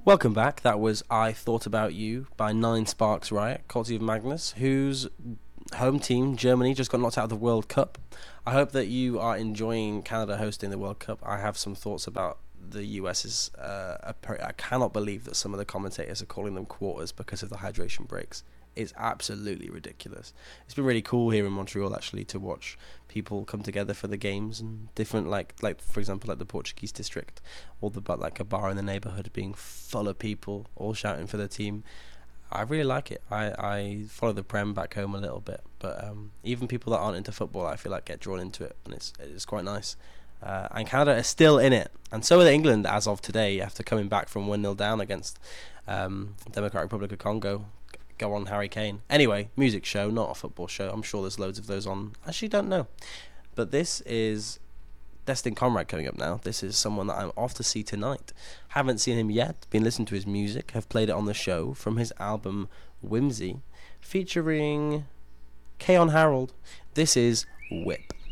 Welcome back. That was I Thought About You by Nine Sparks Riot, courtesy of Magnus, whose home team, Germany, just got knocked out of the World Cup. I hope that you are enjoying Canada hosting the World Cup. I have some thoughts about the US's. I cannot believe that some of the commentators are calling them quarters because of the hydration breaks. It's absolutely ridiculous. It's been really cool here in Montreal actually to watch people come together for the games and different like for example like the Portuguese district or like a bar in the neighborhood being full of people all shouting for the team. I really like it. I follow the Prem back home a little bit, but even people that aren't into football I feel like get drawn into it, and it's quite nice. And Canada is still in it, and so is England as of today after coming back from 1-0 down against Democratic Republic of Congo. Go on, Harry Kane. Anyway, music show, not a football show. I'm sure there's loads of those on. Actually, don't know. But this is Destin Conrad coming up now. This is someone that I'm off to see tonight. Haven't seen him yet. Been listening to his music. Have played it on the show from his album Whimsy, featuring Keon Harold. This is Whip.